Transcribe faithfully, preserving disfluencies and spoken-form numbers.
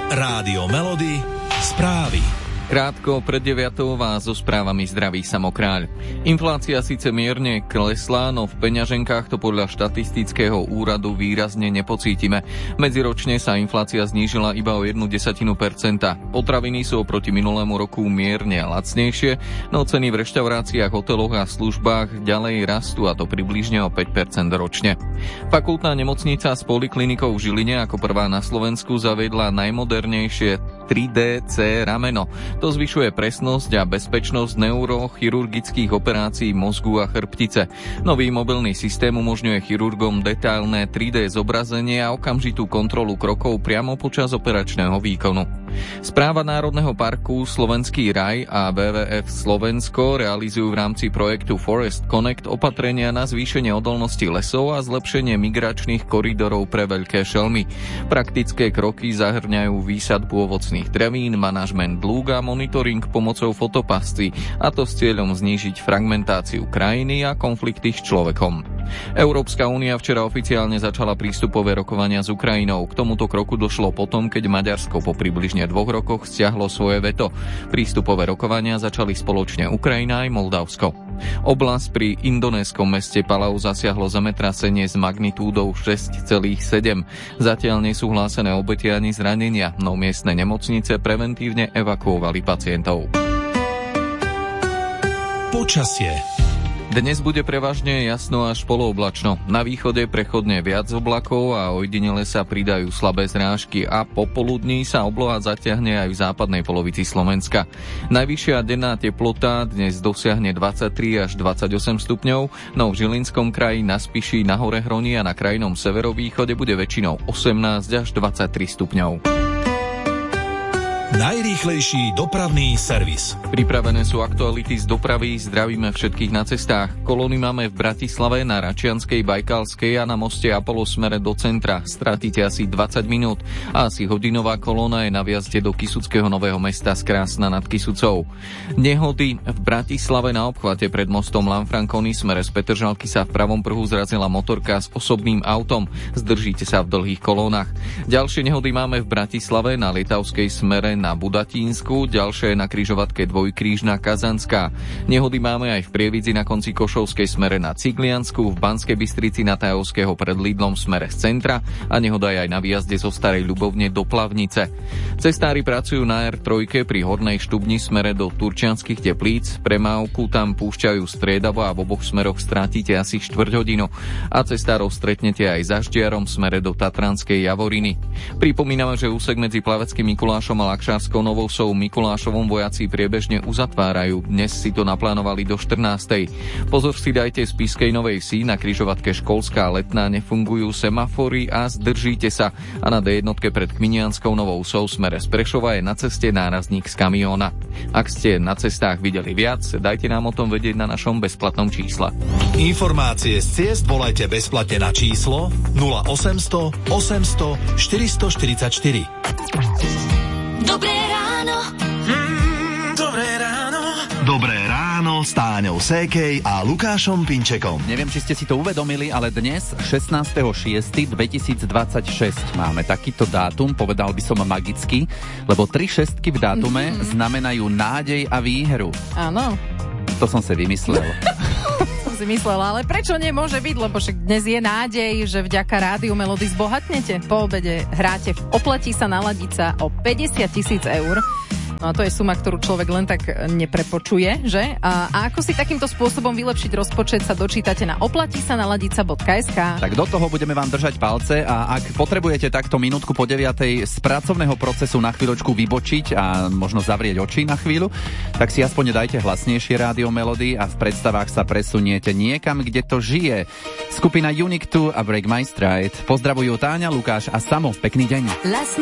Rádio Melody, správy. Krátko pred deviatou vás so správami zdraví Samokráľ. Inflácia síce mierne klesla, no v peňaženkách to podľa štatistického úradu výrazne nepocítime. Medziročne sa inflácia znížila iba o jednu desatinu percenta. Potraviny sú oproti minulému roku mierne lacnejšie, no ceny v reštauráciách, hoteloch a službách ďalej rastú, a to približne o päť percent ročne. Fakultná nemocnica s poliklinikou v Žiline ako prvá na Slovensku zaviedla najmodernejšie tri dé cé rameno. To zvyšuje presnosť a bezpečnosť neurochirurgických operácií mozgu a chrbtice. Nový mobilný systém umožňuje chirurgom detailné tri dé zobrazenie a okamžitú kontrolu krokov priamo počas operačného výkonu. Správa Národného parku Slovenský raj a bé vé ef Slovensko realizujú v rámci projektu Forest Connect opatrenia na zvýšenie odolnosti lesov a zlepšenie migračných koridorov pre veľké šelmy. Praktické kroky zahrňajú výsadbu ovocných drevín, manažment lúk a monitoring pomocou fotopasci, a to s cieľom znížiť fragmentáciu krajiny a konflikty s človekom. Európska únia včera oficiálne začala prístupové rokovania s Ukrajinou. K tomuto kroku došlo potom, keď Maďarsko po približne dvoch rokoch stiahlo svoje veto. Prístupové rokovania začali spoločne Ukrajina aj Moldavsko. Oblasť pri indonéskom meste Palau zasiahlo zemetrasenie s magnitúdou šesť celá sedem. Zatiaľ nie sú hlásené obete ani zranenia, no miestne nemocnice preventívne evakuovali pacientov. Počasie. Dnes bude prevažne jasno až polooblačno. Na východe prechodne viac oblakov a ojedinele sa pridajú slabé zrážky a popoludní sa obloha zatiahne aj v západnej polovici Slovenska. Najvyššia denná teplota dnes dosiahne dvadsaťtri až dvadsaťosem stupňov, no v Žilinskom kraji, na Spiši, na hore Hroni a na krajnom severovýchode bude väčšinou osemnásť až dvadsaťtri stupňov. Najrýchlejší dopravný servis. Pripravené sú aktuality z dopravy, zdravíme všetkých na cestách. Kolóny máme v Bratislave, na Račianskej, Bajkalskej a na moste Apollo smere do centra. Stratíte asi dvadsať minút a asi hodinová kolóna je na vjazde do Kysuckého Nového Mesta z Krásna nad Kysucou. Nehody v Bratislave na obchvate pred mostom Lanfranconi smere z Petržalky sa v pravom pruhu zrazila motorka s osobným autom. Zdržíte sa v dlhých kolónach. Ďalšie nehody máme v Bratislave na Lietavskej smere na Budatínsku, ďalšie na križovatke dvojkrížna Kazanská. Nehody máme aj v Prievidzi na konci Košovskej smere na Cigliansku, v Banskej Bystrici na Tajovského pred Lidlom smere z centra a nehoda je aj na výjazde zo Starej Ľubovne do Plavnice. Cestári pracujú na er tri pri Hornej Štubni smere do Turčianskych Teplíc. Premávku tam púšťajú striedavo a v oboch smeroch strátite asi štvrť hodinu. A cestárov stretnete aj za Ždiarom smere do Tatranskej Javoriny. Pripomíname, že úsek medzi Plaveckým Mikulášom a Lakšárskou Novosou Mikulášovom vojaci priebežne uzatvárajú. Dnes si to naplánovali do štrnástej. Pozor si dajte z Spišskej Novej Vsi, na križovatke Školská Letná nefungujú semafory a zdržíte sa. A na dé jedna pred Kminianskou Novou Vsou smere z Prešova je na ceste nárazník z kamióna. Ak ste na cestách videli viac, dajte nám o tom vedieť na našom bezplatnom čísle. Informácie z ciest volajte bezplatne na číslo nula osemsto osemsto štyristoštyridsaťštyri. Dobré ráno. Mm, dobré ráno. Dobré ráno s Táňou Sékej a Lukášom Pinčekom. Neviem, či ste si to uvedomili, ale dnes, šestnásteho šiesteho dvetisícdvadsaťšesť, máme takýto dátum, povedal by som magicky, lebo tri šestky v dátume mm. znamenajú nádej a výhru. Áno. To som si vymyslel. si myslela, ale prečo nemôže byť, lebo však dnes je nádej, že vďaka Rádiu Melody zbohatnete. Po obede hráte v Oplatí sa naladiť sa o päťdesiat tisíc eur. No a to je suma, ktorú človek len tak neprepočuje, že? A, a ako si takýmto spôsobom vylepšiť rozpočet, sa dočítate na oplatísanaladica bodka es ká. Tak do toho budeme vám držať palce a ak potrebujete takto minútku po deviatej z pracovného procesu na chvíľočku vybočiť a možno zavrieť oči na chvíľu, tak si aspoň dajte hlasnejšie Rádio Melody a v predstavách sa presuniete niekam, kde to žije. Skupina Unique two a Break My Stride. Pozdravujú Táňa, Lukáš a Samo. Pekný deň.